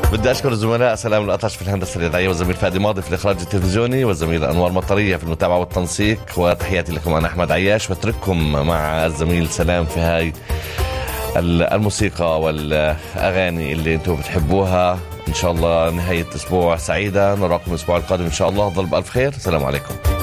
بدي أشكر الزملاء سلام الأطرش في الهندسة الإذاعية، والزميل فادي ماضي في الإخراج التلفزيوني، والزميل أنوار مطرية في المتابعة والتنسيق. وتحياتي لكم أنا أحمد عياش، واترككم مع الزميل سلام في هاي الموسيقى والأغاني اللي أنتم بتحبوها. إن شاء الله نهاية أسبوع سعيدة، نراكم الأسبوع القادم إن شاء الله. ضل بألف خير، السلام عليكم.